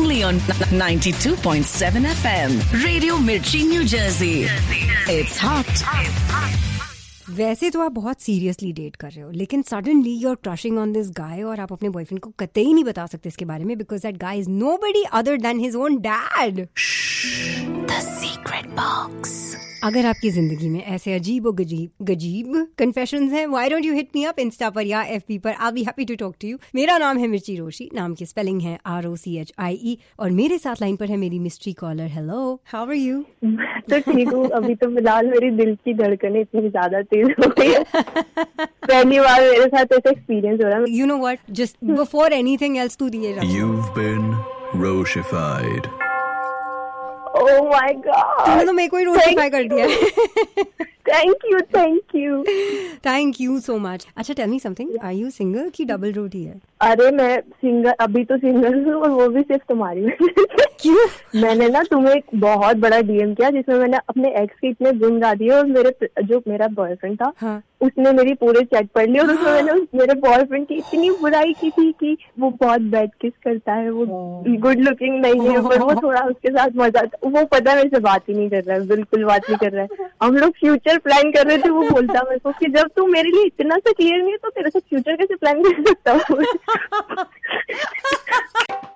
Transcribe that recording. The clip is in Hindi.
only on 92.7 FM. Radio Mirchi, New Jersey. It's hot. वैसे तो आप बहुत सीरियसली डेट कर रहे हो, लेकिन suddenly you are crushing on this guy और आप अपने बॉयफ्रेंड को कतई नहीं बता सकते इसके बारे में because that guy is nobody other than his own dad. The secret box. अगर आपकी जिंदगी में ऐसे अजीब और गजीब कन्फेशंस हैं, why don't you hit me up Insta पर या एफबी पर. आई be happy to talk to you. मेरा नाम है मिर्ची रोशी, नाम की स्पेलिंग है ROCHIE और मेरे साथ लाइन पर है मेरी mystery collar. Hello, how are you? तो ठीक हूँ. अभी तो फिलहाल मेरी दिल की धड़कनें इतनी ज्यादा तेज हो गई है. पहली बार मेरे साथ ऐसा एक्सपीरियंस हो रहा है. You know what, just before anything else to दिए You've been Roshified. Oh my God. तुमने तो मेरे को ही रोटिफाई कर दिया. Thank you. Thank you so much. अच्छा, tell me something, are you single की डबल रोटी है? अरे मैं सिंगल, अभी तो सिंगल हूँ और वो भी सिर्फ तुम्हारी वजह से. क्यों? मैंने ना तुम्हें एक बहुत बड़ा डीएम किया जिसमें मैंने अपने एक्स के इतने गुण गा दिए और मेरा बॉयफ्रेंड था. हाँ. उसने मेरी पूरे चैट पढ़ ली और उसमें मैंने मेरे बॉयफ्रेंड की इतनी बुराई की थी कि वो बहुत बैड किस करता है, वो गुड लुकिंग नहीं है, पर वो थोड़ा उसके साथ मजा आता. वो पता है मेरे से बात ही नहीं कर रहा है, बिल्कुल बात नहीं कर रहा है. हम लोग फ्यूचर प्लान कर रहे थे. वो बोलता मेरे को कि जब तू मेरे लिए इतना सा क्लियर नहीं है तो तेरे से फ्यूचर कैसे प्लान कर सकता हूँ.